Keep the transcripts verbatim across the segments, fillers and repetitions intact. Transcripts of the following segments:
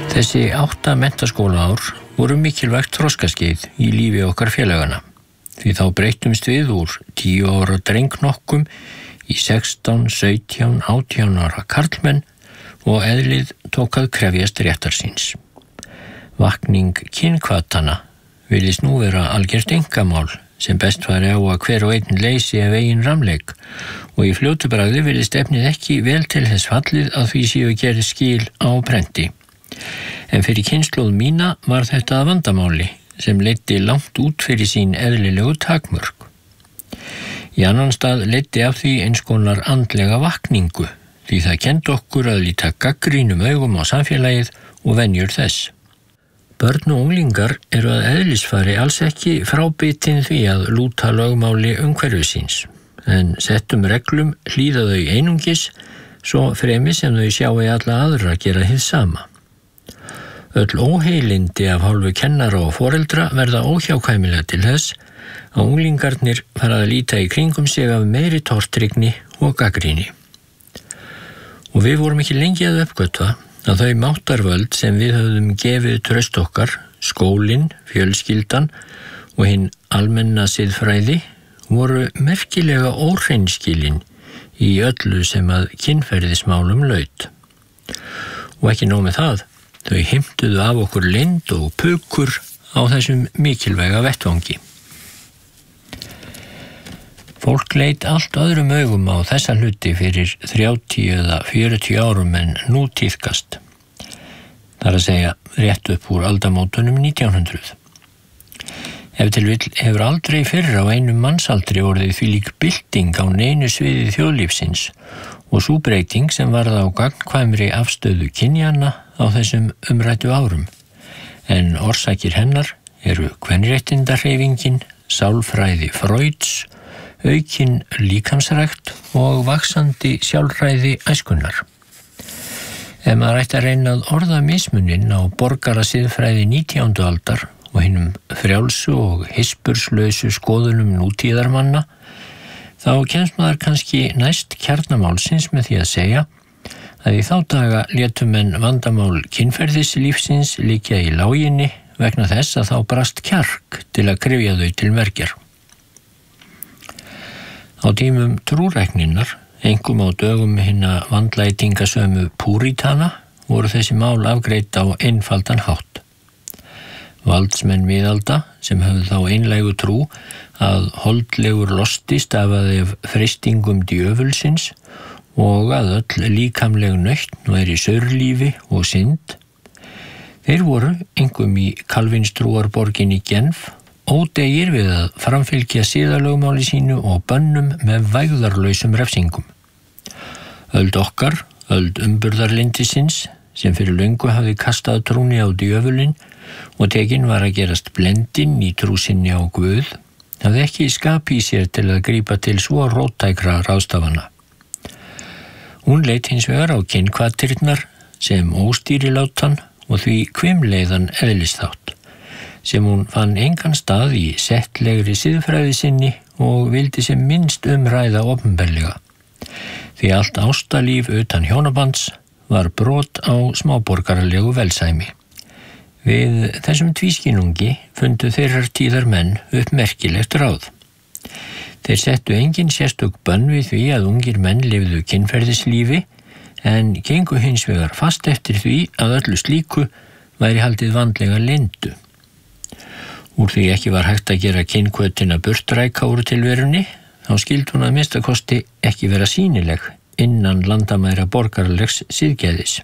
Þessi átta menntaskólaár voru mikilvægt þroskaskeið í lífi okkar félagana, því þá breyttumst við úr tíu ára drengnokkum í sextán, sautján, átján ára karlmenn og eðlið tók að krefjast réttar síns. Vakning kynhvatana virðist nú vera algjört einkamál sem best fari á að hver og einn leysi ef eigin ramleik og í fljótu bragði virðist efnið ekki vel til þess fallið að því séu gerð skil á prenti. En fyrir kynslóð mína var þetta að vandamáli sem leiddi langt út fyrir sín eðlilegu takmörk. Í annan stað leiddi af því eins konar andlega vakningu því það kenndi okkur að líta gaggrínum augum á samfélagið og venjur þess. Börn og unglingar eru að eðlisfari alls ekki frábitin því að lúta lögmáli umhverfisins, en settum reglum hlýða þau einungis svo fremi sem þau sjái alla aðra gera hið sama. Öll óheilindi af hálfu kennara og foreldra verða óhjákvæmilega til þess að unglingarnir fara að líta í kringum sig af meiri tortryggni og gagnrýni. Og við vorum ekki lengi að uppgötva að þau máttarvöld sem við höfðum gefið traust okkar, skólinn, fjölskyldan og hinn almenna siðfræði voru merkilega óhreinskilin í öllu sem að kynferðismálum laut. Og ekki nóg með það, þau heimtuðu af okkur leynd og pukur á þessum mikilvæga vettvangi. Fólk leit allt öðrum augum á þessa hluti fyrir þrjátíu eða fjörutíu árum en nú tíðkast. Það er að segja rétt upp úr aldamótunum nítján hundruð. Ef til vill hefur aldrei fyrr á einum mannsaldri orðið þvílík bylting á neinu sviði þjóðlífsins og sú breyting sem varð á gagnkvæmri afstöðu kynjanna á þessum umræddu árum. En orsakir hennar eru kvenréttindahreyfingin, sálfræði Freuds, aukin líkamsrækt og vaxandi sjálfræði æskunnar. Ef maður ætti að reyna að orða mismuninn á borgarasiðfræði nítjándu aldar og hinum frjálsu og hispurslausu skoðunum nútíðarmanna, þá kemst maður kannski næst kjarnamálsins með því að segja að í þá daga létu menn vandamál kynferðislífsins liggja í láginni vegna þess að þá brast kjark til að kryfja þau til mergjar. Á tímum trúrækninnar, einkum á dögum hinna vandlætingasömu púritana, voru þessi mál afgreidd á einfaldan hátt. Valdsmenn miðalda sem höfðu þá einlægu trú að holdlegur losti stafaði af freistingum djöfulsins og að öll líkamleg nautn væri saurlífi og synd. Þeir voru, einkum í kalvinstrúarborginni Genf, ódegir við að framfylgja siðalögmáli sínu og bönnum með vægðarlausum refsingum. Öld okkar, öld umburðarlindisins, sem fyrir löngu hafði kastað trúni á djöfulinn og tekin var að gerast blendin í trúsinni á Guð, hafði ekki skap í sér til að grípa til svo róttækra ráðstafana. Hún leit hins vegar á kynhvatirnar sem óstýrilátan og því hvimleiðan eðlisþátt, sem hún fann engan stað í settlegri siðfræði sinni og vildi sem minnst umræða opinberlega, því allt ástalíf utan hjónabands var brot á smáborgaralegu velsæmi. Við þessum tvískinungi fundu þeirrar tíðar menn upp merkilegt ráð. Þeir settu engin sérstök bönn við því að ungir menn lifðu kynferðislífi en gengu hins vegar fast eftir því að öllu slíku væri haldið vandlega leyndu. Úr því ekki var hægt að gera kynhvötina burtræka úr tilverunni, þá skildi hún að minnstakosti ekki vera sýnileg innan landamæra borgaralegs siðgæðis.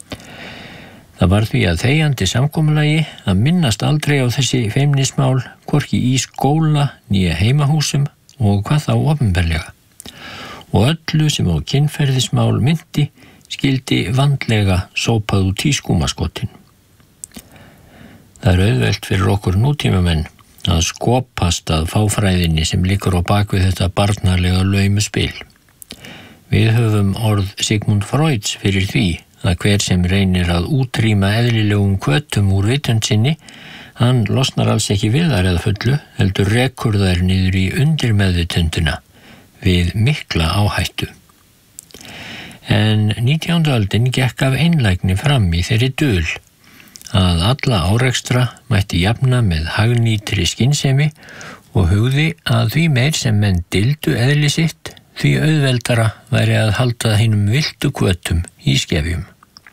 Það var því að þegjandi samkomulagi að minnast aldrei á þessi feimnismál hvorki í skóla nýja heimahúsum og hvað þá opinberlega. Og öllu sem á kynferðismál myndi skildi vandlega sópað út í skúmaskotin. Það er auðvelt fyrir okkur nútímamenn að skopast að fáfræðinni sem liggur á bakvið þetta barnarlega laumuspil. Við höfum orð Sigmund Freuds fyrir því að hver sem reynir að útrýma eðlilegum hvötum úr vitund sinni, hann losnar alls ekki við þær eða fullu, heldur rekur þær niður í undirmeðvitundina við mikla áhættu. En nítjándu öldin gekk af einlægni fram í þeirri dul að alla árekstra mætti jafna með hagnýtri skynsemi og hugði að því meir sem menn dildu eðli sitt, því auðveldara væri að halda hinum viltu hvötum í skefjum.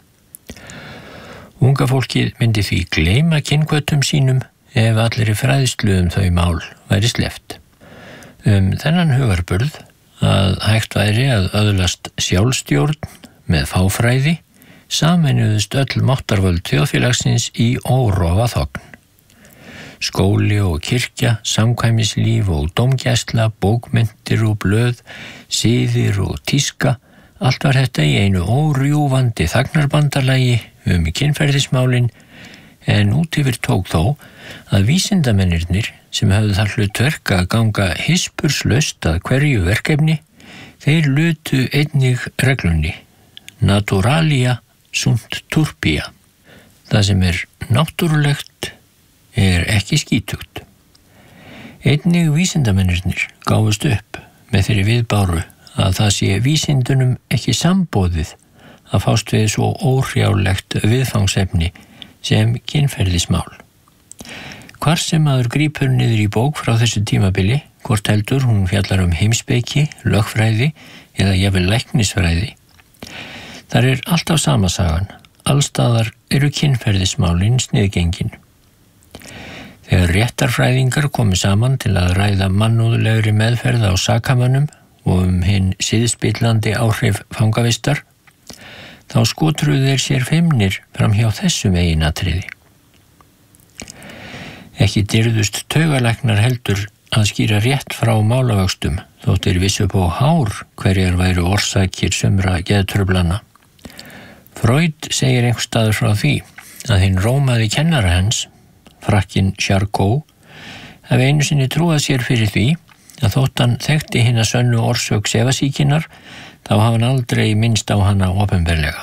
Unga fólkið myndi því gleyma kynhvötum sínum ef allir í fræðslu um þau mál væri sleppt. Um þennan hugarburð að hægt væri að öðlast sjálfstjórn með fáfræði sameinuðust öll máttarvöld þjóðfélagsins í órofa þogn. Skóli og kirkja, samkvæmislíf og dómgæsla, bókmenntir og blöð, siðir og tíska, allt var þetta í einu órjúfandi þagnarbandalagi um kynferðismálin, en út yfir tók þó að vísindamennirnir sem höfðu það hlutverk að ganga hispurslaust að hverju verkefni, þeir lutu einnig reglunni, naturalia sunt turpia. Það sem er náttúrulegt er ekki skítugt. Einnig vísindamennirnir gáfust upp með þeirri viðbáru að það sé vísindunum ekki samboðið að fást við svo óhrjálegt viðfangsefni sem kynferðismál. Hvar sem maður grípur niður í bók frá þessu tímabili, hvort heldur hún fjallar um heimspeki, lögfræði eða jafnvel læknisfræði, þar er alltaf sama sagan, allstaðar eru kynferðismálin sniðgengin. Þegar réttarfræðingar komu saman til að ræða mannúðlegri meðferð á sakamönnum og um hinn siðspillandi áhrif fangavistar, þá skotruðu þeir sér feimnir fram hjá þessum eiginatriði. Ekki dyrðust taugalæknar heldur að skýra rétt frá málavöxtum, þótt þeir vissu upp á hár hverjar væru orsakir sumra geðtruflana. Freud segir einhvers staður frá því að hinn rómaði kennara hans, Frakkinn Charcot, hafi einu sinni trúað sér fyrir því að þótt hann þekkti hina sönnu orsök sefasýkinnar, þá hafa hann aldrei minnst á hana opinberlega.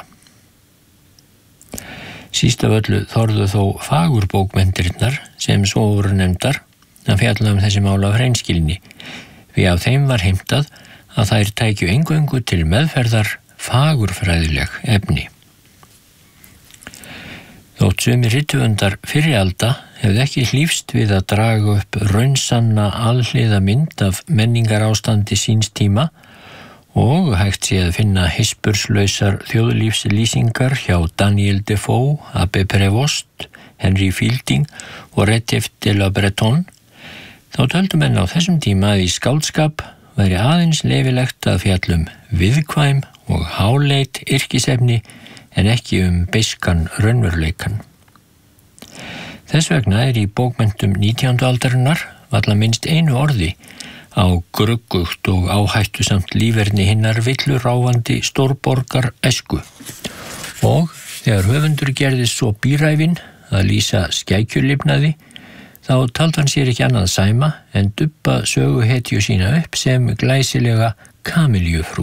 Síst af öllu þorðu þó fagurbókmenndirnar sem svo voru nefndar að fjalla um þessi mál af hreinskilni, því af þeim var heimtað að þær tækju eingöngu til meðferðar fagurfræðileg efni. Þótt sumir rithöfundar fyrri alda hefði ekki hlífst við að draga upp raunsanna alhliða mynd af menningarástandi síns tíma og hægt sé að finna hispurslausar þjóðlífslýsingar hjá Daniel Defoe, Abbé Prévost, Henry Fielding og Retief de la Bretonne, þá töldu menn á þessum tíma að í skáldskap væri aðeins leyfilegt að fjallum viðkvæm og háleit yrkisefni en ekki um beiskan raunveruleikan. Þess vegna er í bókmenntum nítjándu aldarinnar varla minnst einu orði á gruggugt og áhættusamt líferni hinnar villuráfandi stórborgar æsku. Og þegar höfundur gerðist svo bíræfinn að lýsa skækjulifnaði, þá taldi hann sér ekki annað sæma en dubba söguhetju sína upp sem glæsilega kamiljufrú.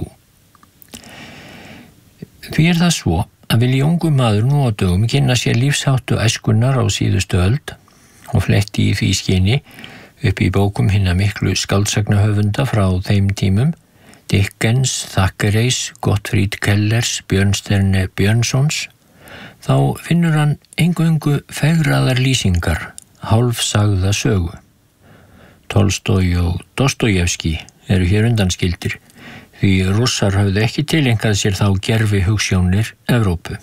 Því er það svo að vilji ungu maður nú á dögum kynna sér lífsháttu æskunnar á síðustu öld og fletti í því skyni upp í bókum hinna miklu skáldsagna frá þeim tímum, Dickens, Thackeray's, Gottfried Kellers, Björnstjerne Björnsons, þá finnur hann eingöngu fegraðar lýsingar, hálfsagða sögu. Tolstói og Dostojevski eru hér undanskildir, því Rússar höfðu ekki tileinkað sér þá gervi hugsjónir Evrópu.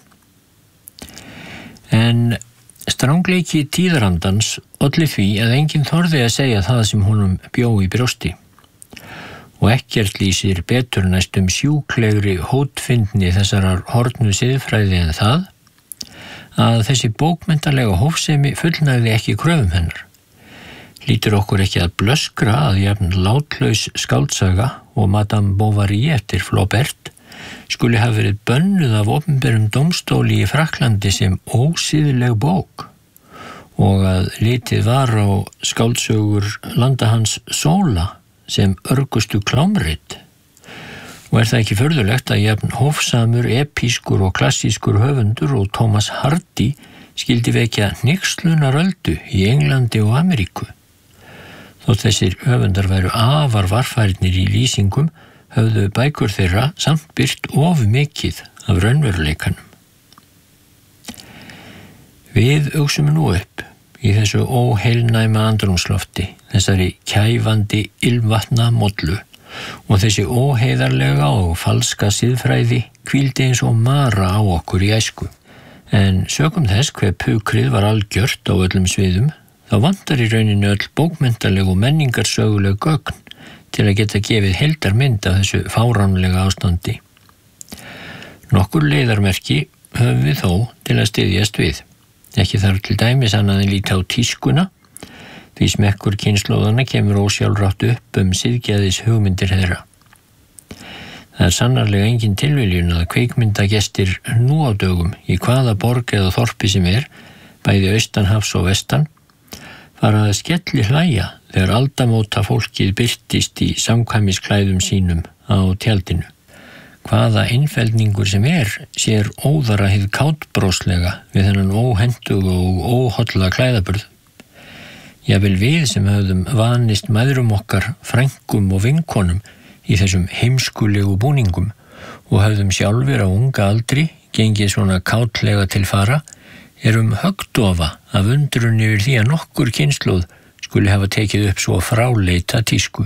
En strangleiki tíðarandans olli því að enginn þorði að segja það sem honum bjó í brjósti. Og ekkert lýsir betur næstum sjúklegri hótfindni þessarar horfnu siðfræði en það, að þessi bókmenntalega hófsemi fullnægði ekki kröfum hennar. Lítur okkur ekki að blöskra að jafn látlaus skáldsaga og Madame Bovary eftir Flaubert skuli hafa verið bönnuð af opinberum dómstóli í Frakklandi sem ósiðleg bók og að litið var á skáldsögur landahans Sóla sem örgustu klámrit. Og er það ekki furðulegt að jafn hófsamur, epískur og klassískur höfundur og Thomas Hardy skildi vekja hneykslunaröldu í Englandi og Ameríku. Þótt þessir höfundar væru afar varfærnir í lýsingum, höfðu bækur þeirra samt birt of mikið af raunveruleikanum. Við uxum nú upp í þessu óheilnæma andrúmslofti, þessari kæfandi ilmvatna mollu, og þessi óheiðarlega og falska siðfræði hvíldi eins og mara á okkur í æsku. En sökum þess hve pukrið var algjört á öllum sviðum, þá vantar í rauninni öll bókmenntaleg og menningarsöguleg gögn til að geta gefið heildarmynd af þessu fáránlega ástandi. Nokkur leiðarmerki höfum við þó til að styðjast við. Ekki þarf til dæmis annað en líta á tískuna, því smekkur kynslóðana kemur ósjálfrátt upp um siðgæðis hugmyndir þeirra. Það er sannarlega engin tilviljun að kvikmyndagestir nú á dögum í hvaða borg eða þorpi sem er, bæði austanhafs og vestan, fara að skelli hlæja þegar aldamóta fólkið birtist í samkvæmisklæðum sínum á tjaldinu. Hvaða einfeldningur sem er sér óðara hið kátbróslega við þennan óhentugu og óholla klæðaburð. Jafnvel við sem höfðum vanist mæðrum okkar, frænkum og vinkonum í þessum heimskulegu búningum og höfðum sjálfur á unga aldri gengið svona kátlega til fara, erum höggdofa af undrun yfir því að nokkur kynslóð skuli hafa tekið upp svo fráleita tísku.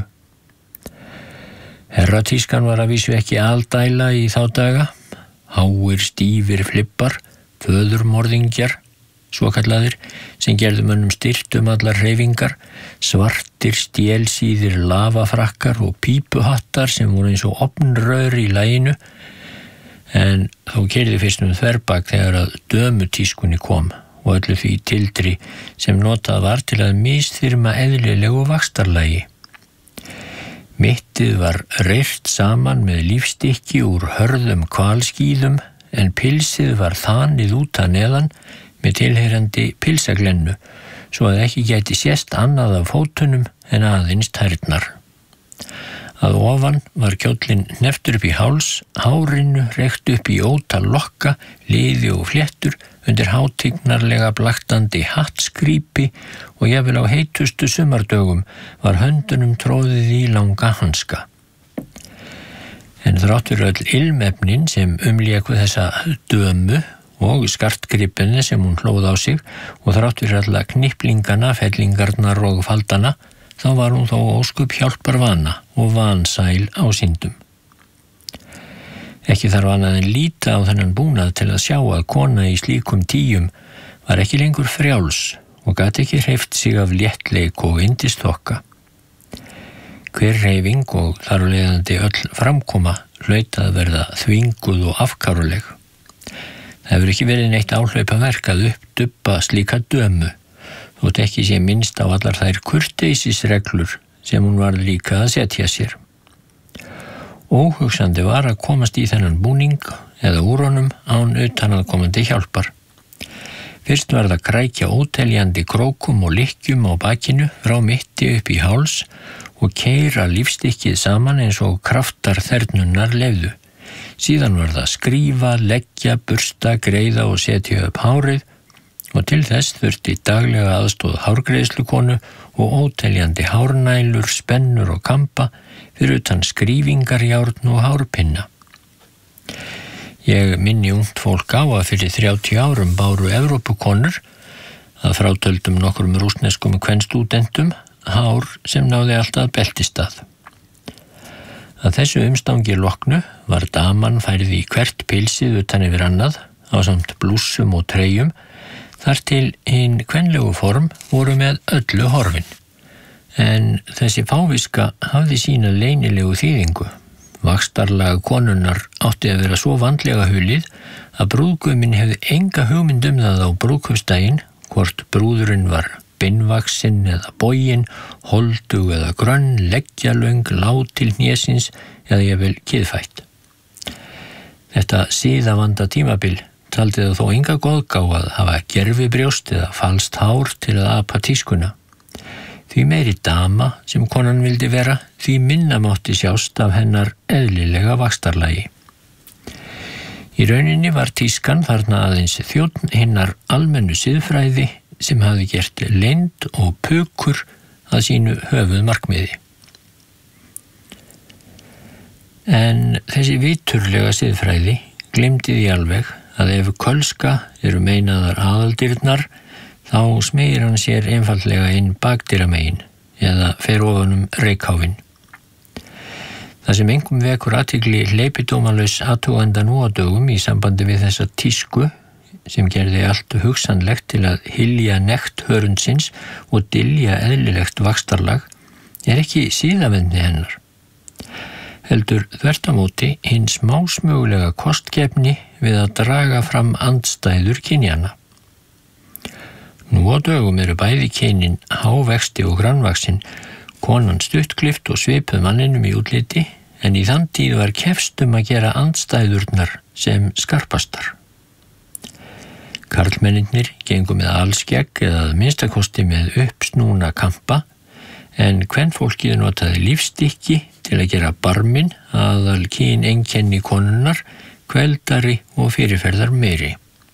Herratískan var að vísu ekki aldæla í þá daga. Háir, stífir flippar, föðurmorðingjar, svokallaðir, sem gerðu mönnum styrt um allar hreyfingar, svartir stélsíðir lavafrakkar og pípuhattar sem voru eins og ofnrör í laginu, en þó keyrði fyrst um þverbak þegar að dömutískunni kom og öllu því tildri sem notað var til að misþyrma eðlilegu vaxtarlagi. Mittið var reyrt saman með lífstykki úr hörðum hvalskíðum, en pilsið var þanið út að neðan með tilheyrandi pilsaglennu, svo að ekki gæti sést annað af fótunum en aðeins tærnar. Að ofan var kjóllinn hneftur upp í háls, hárinu reykt upp í ótal lokka, liði og fléttur, undir hátignarlega blaktandi hattskrýpi og jafnvel á heitustu sumardögum var höndunum tróðið í langa hanska. En þráttur öll ilmefnin sem umléku þessa dömu og skartgripinni sem hún hlóð á sig og þráttur alla kniplingana, fellingarnar og faldana, þá var hún þó óskup hjálparvana og vansæl á syndum. Ekki þarf annað en líta á þennan búnað til að sjá að kona í slíkum tíum var ekki lengur frjáls og gat ekki hreyft sig af léttleik og yndisþokka. Hver hreyfing og þar af leiðandi öll framkoma hlaut að verða þvinguð og afkáruleg. Það hefur ekki verið neitt áhlaupaverk að uppdubba slíka dömu, þótt ekki sé minnst á allar þær kurteisisreglur sem hún var líka að setja sér. Óhugsandi var að komast í þennan búning eða úr honum án utanaðkomandi hjálpar. Fyrst var það krækja óteljandi krókum og lykkjum á bakinu frá mitti upp í háls og keyra lífstykkið saman eins og kraftar þernunnar lefðu. Síðan var það skrífa, leggja, bursta, greiða og setja upp hárið og til þess þurfti daglega aðstóð hárgreiðslukonu og óteljandi hárnælur, spennur og kampa fyrir utan skrífingarjárn og hárpinna. Ég minni ungt fólk á að fyrir þrjátíu árum báru Evrópukonur, að frátöldum nokkrum rússneskum kvenstúdentum, hár sem náði alltaf beltistað. Að þessu umstangi loknu var daman færið í hvert pilsið utan yfir annað, ásamt blússum og treyjum, þar til hinn kvenlegu form voru með öllu horfin. En þessi fáviska hafði sína leynilegu þýðingu. Vaxtarlag konunnar átti að vera svo vandlega hulið að brúðguminn hefði enga hugmynd um það á brúðkaupsdaginn, hvort brúðurinn var beinvaxinn eða boginn, holdug eða grönn, leggjalöng, lág til hnésins eða jafnvel kiðfætt. Þetta siðavanda tímabil taldi það þó enga góðgá að hafa gervibrjóst eða falskt hár til að apa tískuna. Því meiri dama sem konan vildi vera, því minna mátti sjást af hennar eðlilega vaxtarlagi. Í rauninni var tískan þarna aðeins þjónn hinnar almennu siðfræði sem hafði gert leynd og pukur að sínu höfuð markmiði. En þessi viturlega siðfræði gleymdi því alveg að ef kölska eru meinaðar aðaldyrnar, þá smegir hann sér einfaldlega inn bakdyramegin eða fer ofanum reykháfinn. Það sem engum vekur athygli hleypidómalaus athuganda nú á dögum í sambandi við þessa tísku sem gerði allt hugsanlegt til að hylja nekt hörundsins og dylja eðlilegt vaxtarlag er ekki síðavendni hennar. Heldur þvert á móti hinn smásmögulega kostgefni við að draga fram andstæður kynjanna. Nú á dögum eru bæði kynin hávexti og grannvaxin, konan stuttklift og svipuð manninum í útliti, en í þann tíð var kefst um að gera andstæðurnar sem skarpastar. Karlmennirnir gengu með alskegg eða að minnstakosti með uppsnúna kampa, en kvenfólkið notaði lífstykki til að gera barminn aðal kyn einkenni konunnar, kveldari og fyrirferðar meiri.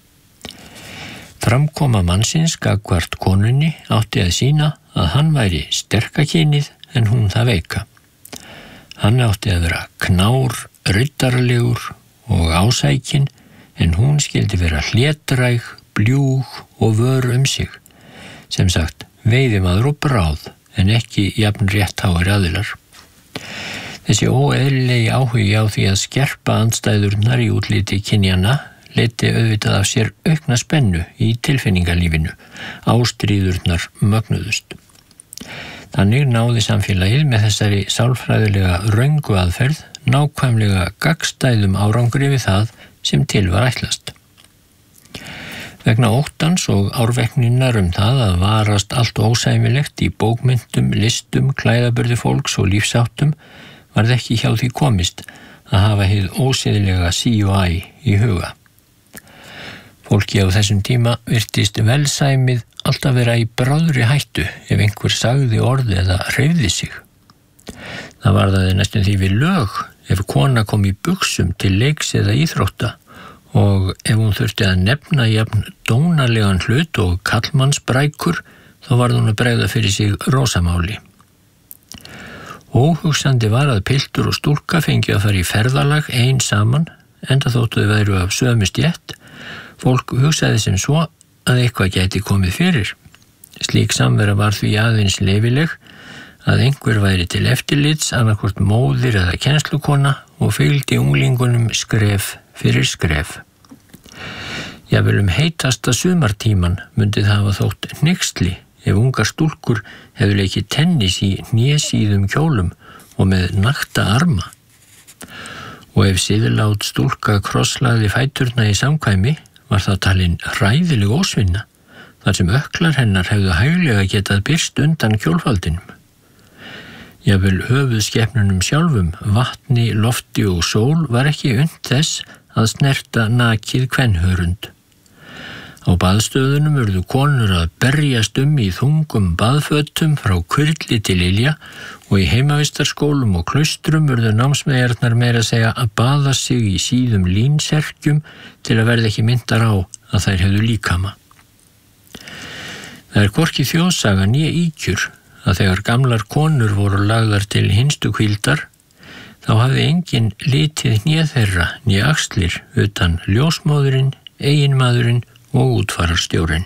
Framkoma mannsins gagnvart konunni átti að sýna að hann væri sterka kynið en hún það veika. Hann átti að vera knár, riddaralegur og ásækin, en hún skildi vera hlétræg, bljúg og vör um sig. Sem sagt, veiðimaður og bráð, en ekki jafn réttháir aðilar. Þessi óeðlilegi áhugi á því að skerpa andstæðurnar í útliti kynjanna leiddi auðvitað af sér aukna spennu í tilfinningalífinu, ástríðurnar mögnuðust. Þannig náði samfélagið með þessari sálfræðilega röngu aðferð nákvæmlega gagnstæðum árangri við það sem til var ætlast. Vegna óttans og árvekninnar um það að varast allt ósæmilegt í bókmyndum, listum, klæðaburði fólks og lífsáttum varð ekki hjá því komist að hafa hið ósiðlega sí og æ í huga. Fólki á þessum tíma virtist velsæmið alltaf vera í bráðri hættu ef einhver sagði orð eða hreyfði sig. Það varðaði næstum því við lög ef kona kom í buxum til leiks eða íþrótta, og ef hún þurfti að nefna jafn dónalegan hlut og kallmannsbrækur, þá varð hún að bregða fyrir sig rósamáli. Óhugsandi var að piltur og stúlka fengi að fara í ferðalag ein saman, enda þóttu þau væru af sömu stétt. Fólk hugsaði sem svo að eitthvað gæti komið fyrir. Slík samvera var því aðeins leyfileg að einhver væri til eftirlits, annarkvort móðir eða kennslukona, og fylgdi unglingunum skref fyrir skref. Jafnvel um heitasta sumartíman myndi það hafa þótt hneyksli ef ungar stúlkur hefðu leikið tennis í hnésíðum kjólum og með nakta arma. Og ef siðlát stúlka krosslagði fæturna í samkvæmi, var það talin hræðileg ósvinna, þar sem ökklar hennar hefðu hæglega getað birst undan kjólfaldinum. Jafnvel höfuðskepnunum sjálfum, vatni, lofti og sól var ekki unnt þess að snerta nakið kvenhörund. Á baðstöðunum urðu konur að berjast um í þungum baðfötum frá kurli til ilja, og í heimavistarskólum og klaustrum urðu námsmeyjarnar meira að segja að baða sig í síðum línserkjum til að verða ekki myndar á að þær hefðu líkama. Það er hvorki þjóðsaga né ýkjur að þegar gamlar konur voru lagðar til hinstu hvíldar, þá hafði enginn litið hné þeirra né axlir utan ljósmóðurinn, eiginmaðurinn og útfararstjórinn.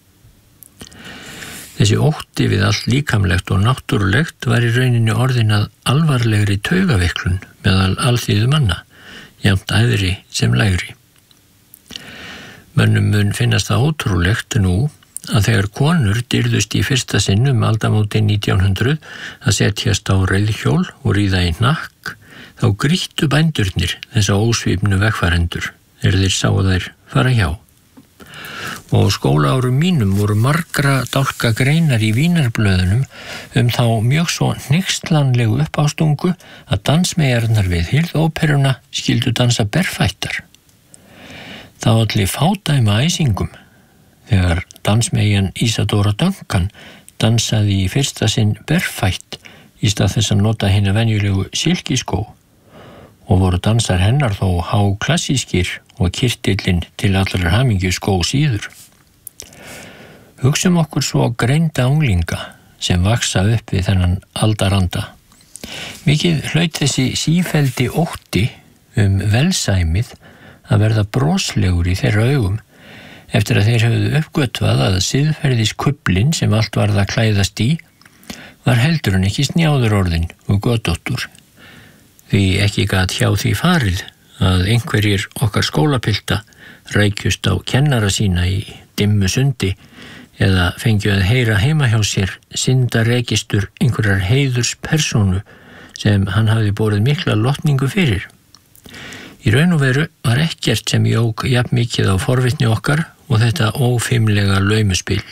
Þessi ótti við allt líkamlegt og náttúrulegt var í rauninni orðin að alvarlegri taugaveiklun meðal alþýðu manna, jafnt æðri sem lægri. Mönnum mun finnast það ótrúlegt nú að þegar konur dyrðust í fyrsta sinn um aldamótin nítján hundruð að setjast á reiðhjól og ríða í hnakk, þá grýttu bændurnir þessa ósvífnu vegfarendur er þeir sáu þær fara hjá. Og skólaárum mínum voru margra dálka greinar í vínarblöðunum um þá mjög svo hneykslanlegu uppástungu að dansmeyjarnar við hirðóperuna skildu dansa berfættar. Það olli fádæma æsingum þegar dansmeyjan Ísadóra Duncan dansaði í fyrsta sinn berfætt í stað þess að nota hina venjulegu silkiskó, og voru dansar hennar þó háklassískir og kyrtillinn til allrar hamingju skó síður. Hugsum okkur svo greinda unglinga sem vaksa upp við þennan aldaranda. Mikið hlaut þessi sífeldi ótti um velsæmið að verða broslegur í þeirra augum eftir að þeir höfðu uppgötvað að siðferðiskublin sem allt varð að klæðast í var heldur en ekki snjáður orðin og götóttur. Því ekki gat hjá því farið að einhverjir okkar skólapilta rækjust á kennara sína í dimmu sundi eða fengju að heyra heima hjá sér syndaregistur einhverjar heiðurs persónu sem hann hafði borið mikla lotningu fyrir. Í raun og veru var ekkert sem jók jafn mikið á forvitni okkar og þetta ófimlega laumuspil.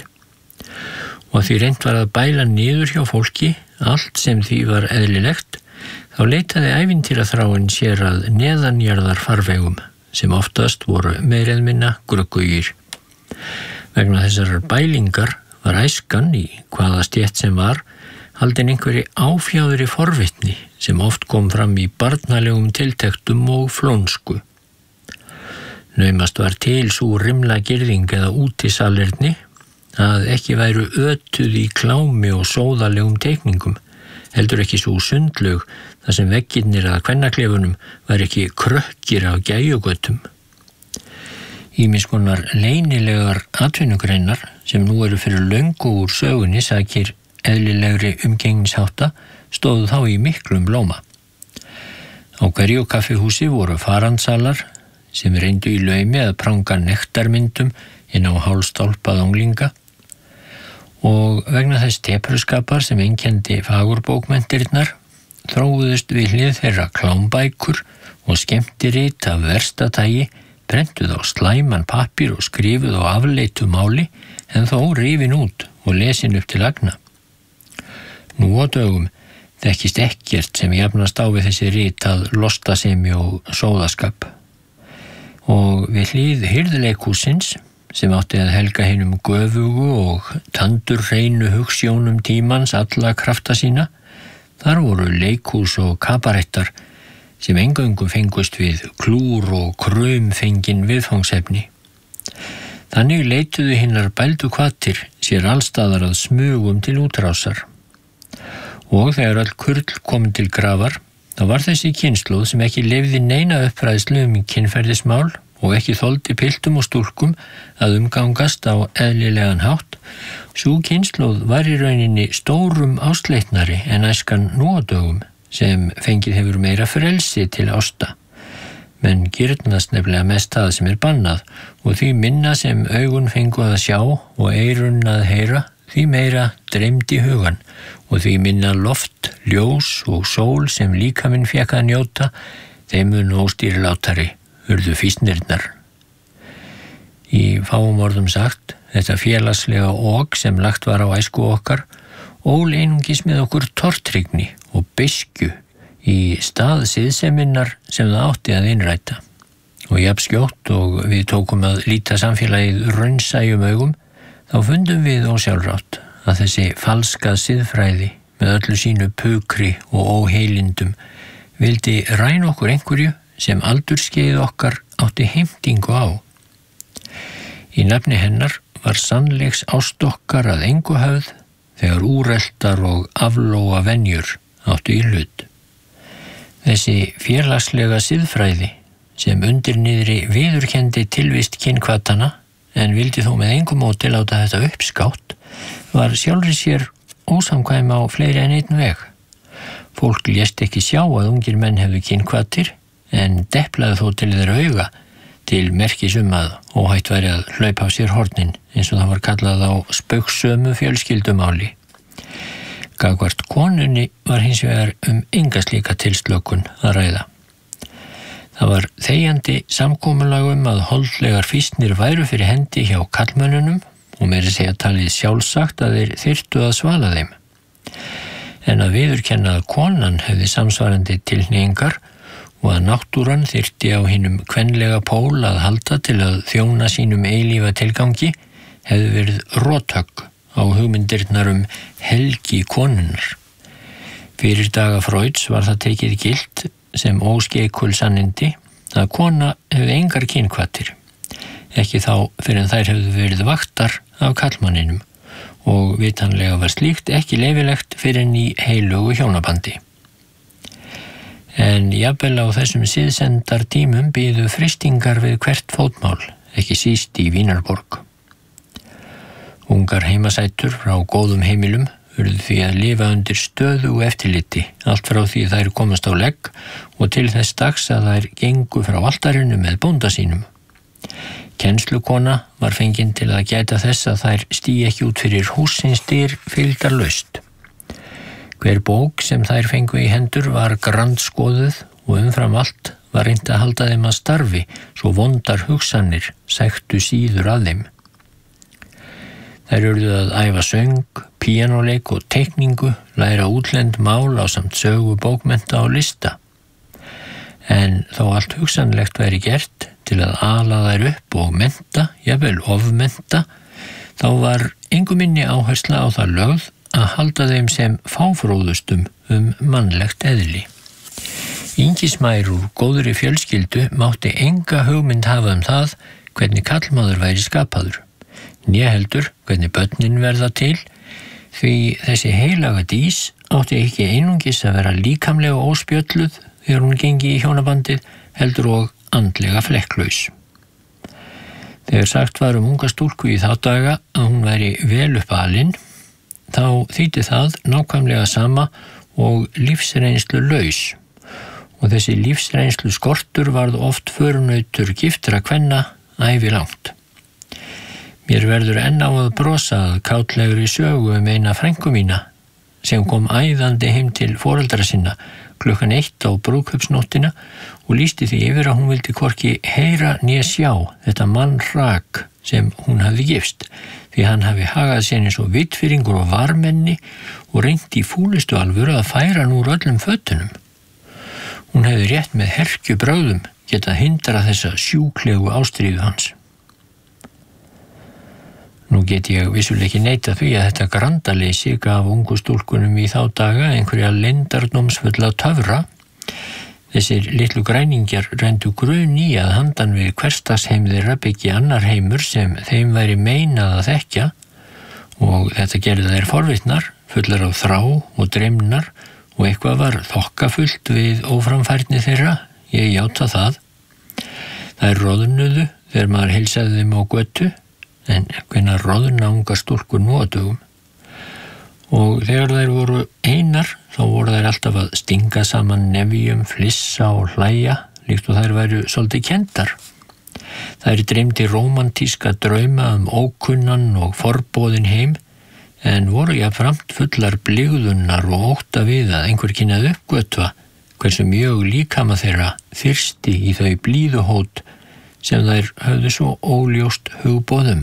Og því reynt var að bæla niður hjá fólki allt sem því var eðlilegt, þá leitaði ævintýraþráin sér að neðanjarðar farvegum sem oftast voru meira eða minna gruggugir. Vegna þessarar bælingar var æskan í hvaða stétt sem var haldin einhverri áfjáðri forvitni sem oft kom fram í barnalegum tiltektum og flónsku. Naumast var til sú rimla girðing eða útisalirni að ekki væru ötuð í klámi og sóðalegum teikningum, heldur ekki sú sundlaug þar sem veggirnir að kvennaklefunum var ekki krökkir af gæjugötum. Ýmiss konar leynilegar atvinnugreinar sem nú eru fyrir löngu úr sögunni sakir eðlilegri umgengnishátta stóðu þá í miklum blóma. Á hverju kaffihúsi voru farandsalar sem reyndu í laumi að pranga nektarmyndum inn á hálstálpað unglinga og vegna þess tepruskapar sem einkenndi fagurbókmenntirnar þróuðust við hlið þeirra klámbækur og skemmtirit af versta tagi prentuð á slæman pappír og skrifuð á afleitu máli en þó rifin út og lesin upp til agna. Nú á dögum þekkist ekkert sem jafnast á við þessi rit að lostasemi og sóðaskap. Og við hlið hirðleikhússins sem átti að helga hinum göfugu og tandurhreinu hugsjónum tímans alla krafta sína, þar voru leikhús og kabarettar sem eingöngu fengust við klúr og krumfengin viðfangsefni. Þannig leituðu hinnar bældu hvatir sér allstaðar að smugum til útrásar. Og þegar öll kurl kom til grafar, þá var þessi kynslóð sem ekki lifði neina uppræðslu um kynferðismál og ekki þoldi piltum og stúlkum að umgangast á eðlilegan hátt, sú kynslóð var í rauninni stórum ástleitnari en æskan nú á dögum sem fengið hefur meira frelsi til ásta. Menn girnast nefnilega mest það sem er bannað og því minna sem augun fengu að sjá og eyrun að heyra, því meira dreymdi hugan og því minna loft, ljós og sól sem líkaminn fékk að njóta, þeim mun óstýrilátari urðu fýsnirnar. Í fáum orðum sagt, þetta félagslega ok sem lagt var á æsku okkar, ól einungis með okkur tortryggni og beiskju í stað siðseminnar sem það átti að innræta. Og jafn skjótt og við tókum að líta samfélagið raunsæjum augum, þá fundum við ósjálfrátt að þessi falska siðfræði með öllu sínu pukri og óheilindum vildi ræna okkur einhverju sem aldurskeið okkar átti heimtingu á. Í nafni hennar var sannleiks ást okkar að engu höfð þegar úreltar og aflóa venjur áttu í hlut. Þessi félagslega siðfræði sem undir niðri viðurkenndi tilvist kynhvatana en vildi þó með engu móti láta þetta uppskátt var sjálfri sér ósamkvæm á fleiri en einn veg. Fólk lést ekki sjá að ungir menn hefðu kynhvatir en deplaði þó til þeirra auga til merkis um að óhætt væri að hlaupa á sér hornin eins og það var kallað á spaugsömu fjölskyldumáli. Gagnvart konunni var hins vegar um enga slíka tilslökun að ræða. Það var þegjandi samkomulag um að holdlegar fýsnir væru fyrir hendi hjá karlmönnunum og meira segja talið sjálfsagt að þeir þyrftu að svala þeim. En að viðurkenna að konan hefði samsvarandi tilhneigingar og að náttúran þyrfti á hinum kvenlega pól að halda til að þjóna sínum eilífa tilgangi hefði verið rothögg á hugmyndirnar um helgi konunnar. Fyrir daga Freuds var það tekið gilt sem óskeikul sannindi að kona hefði engar kynhvatir, ekki þá fyrir en þær hefðu verið vaktar af karlmanninum og vitanlega var slíkt ekki leyfilegt fyrir en í heilögu hjónabandi. En jafnvel á þessum siðsendar tímum biðu freistingar við hvert fótmál, ekki síst í Vínarborg. Ungar heimasætur frá góðum heimilum urðu því að lifa undir stöðugu eftirliti, allt frá því þær komast á legg og til þess dags að þær gengu frá altarinu með bónda sínum. Kennslukona var fengin til að gæta þess að þær stígi ekki út fyrir hússins dyr fylgdarlaust. Hver bók sem þær fengu í hendur var grandskoðuð og umfram allt var reynt að halda þeim að starfi svo vondar hugsanir sæktu síður að þeim. Þær urðu að æfa söng, píanóleik og teikningu, læra útlend mál ásamt sögu, bókmennta og lista. En þó allt hugsanlegt væri gert til að ala þær upp og mennta, jafnvel ofmennta, þá var engu minni áhersla á það lögð að halda þeim sem fáfróðustum um mannlegt eðli. Ingi Smær úr góðri fjölskyldu mátti enga hugmynd hafa um það hvernig karlmaður væri skapaður. Né heldur hvernig börnin verða til, því þessi heilaga dís átti ekki einungis að vera líkamlega óspjölluð þegar hún gengi í hjónabandið, heldur og andlega flekklaus. Þegar sagt var um unga stúlku í þá daga að hún væri vel upp alin, þá þýddi það nákvæmlega sama og lífsreynslu laus, og þessi lífsreynslu skortur varð oft förunautur giftra kvenna ævi langt. Mér verður enn á að brosa að kátlegri sögu um eina frænku mína sem kom æðandi heim til foreldra sinna klukkan eitt á brúðkaupsnóttina og lýsti því yfir að hún vildi hvorki heyra né sjá þetta mannrak sem hún hafði gifst, því hann hafi hagað sér eins og vitfirringur og varmenni og reynt í fúlustu alvöru að færa hann úr öllum fötunum. Hún hefði rétt með herkjubrögðum getað hindra þessa sjúklegu ástríðu hans. Nú get ég vissulega ekki neita því að þetta grandaleysi gaf ungu stúlkunum í þá daga einhverja leyndardómsfulla töfra. Þessir litlu græningjar reyndu grun í að handan við hversdagsheim þeirra byggi annar heimur sem þeim væri meinað að þekkja og þetta gerði þær forvitnar, fullar af þrá og dreymnar og eitthvað var þokkafullt við óframfærni þeirra, ég játa það. Þær roðnuðu þegar maður heilsaði þeim á götu, en hvenær roðna unga stúlkur nú á dögum. Og þegar þær voru einar, þá voru þær alltaf að stinga saman nefjum, flissa og hlæja, líkt og þær væru svolítið kenndar. Þær dreymdi rómantíska drauma um ókunnan og forboðin heim, en voru jafnframt fullar blygðunnar og ótta við að einhver kynnaði uppgötva hversu mjög líkama þeirra þyrsti í þau blíðuhót sem þær höfðu svo óljóst hugboðum.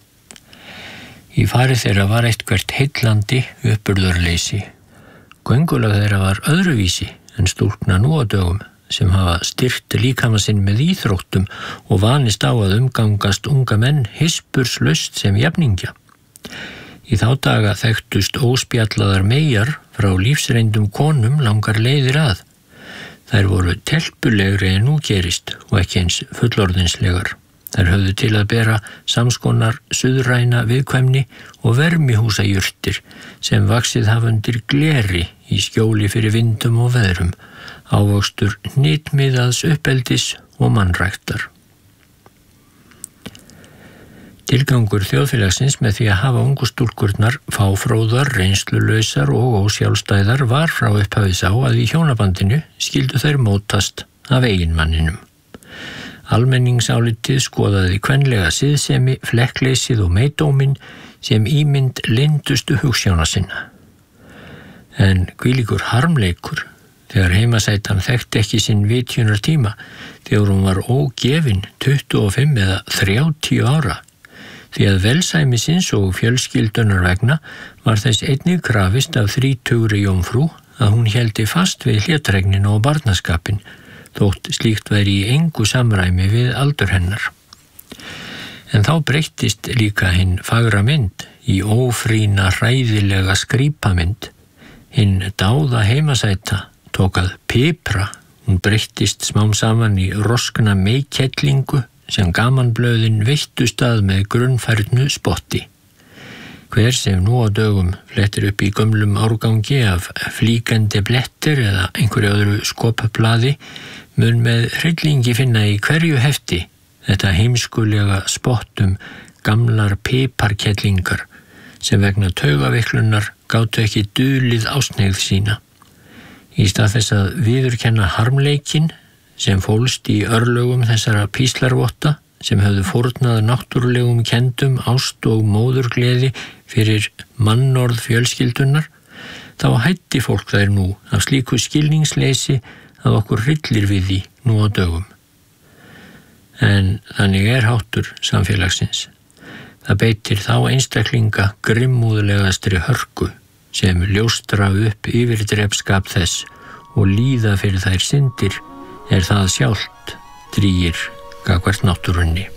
Í farið þeirra var eitthvert heillandi uppburðarleysi. Göngulag þeirra var öðruvísi en stúlkna nú á dögum sem hafa styrkt líkama sinn með íþróttum og vanist á að umgangast unga menn hispurslaust sem jafningja. Í þá daga þekktust óspjallaðar meyjar frá lífsreyndum konum langar leiðir að. Þær voru telpulegri en nú gerist og ekki eins fullorðinslegar. Þær höfðu til að bera samskonar suðræna viðkvæmni og vermihúsajurtir sem vaxið hafa undir gleri í skjóli fyrir vindum og veðrum, ávöxtur hnitmiðaðs uppeldis og mannræktar. Tilgangur þjóðfélagsins með því að hafa ungu stúlkurnar fáfróðar, reynslulausar og ósjálfstæðar var frá upphafi sá að í hjónabandinu skyldu þær mótast af eiginmanninum. Almenningsálitið skoðaði kvenlega siðsemi, flekkleysið og meidóminn sem ímynd leyndustu hugsjóna sinna. En hvílíkur harmleikur þegar heimasætan þekkti ekki sinn vitjunar tíma þegar hún var ógefin tuttugu og fimm eða þrjátíu ára, því að velsæmi sinns og fjölskyldunar vegna var þess einnig krafist af þrítugri jómfrú að hún héldi fast við hlétregninu og barnaskapin, þótt slíkt væri í engu samræmi við aldur hennar. En þá breyttist líka hinn fagra mynd í ófrína hræðilega skrípamynd. Hinn dáða heimasæta tók að pipra, hún breyttist smám saman í roskna meikettlingu sem gamanblöðin veittust að með grunnfærnu spotti. Hver sem nú á dögum flettir upp í gömlum árgangi af flíkandi blettir eða einhverju öðru skopablaði mun með hryllingi finna í hverju hefti þetta heimskulega spottum gamlar piparkellingar sem vegna taugaveiklunar gátu ekki dulið ásneigð sína. Í stað þess að viðurkenna harmleikin sem fólst í örlögum þessara píslarvotta sem höfðu fórnað náttúrulegum kendum, ást og móðurgleði fyrir mannorð fjölskyldunar, þá hætti fólk þær nú af slíku skilningsleysi að okkur hryllir við því nú á dögum. En þannig er háttur samfélagsins. Það beitir þá einstaklinga grimmúðlegastri hörku sem ljóstra upp yfirdrepskap þess og líða fyrir þær syndir er það sjálft drýgir gagnvart náttúrunni.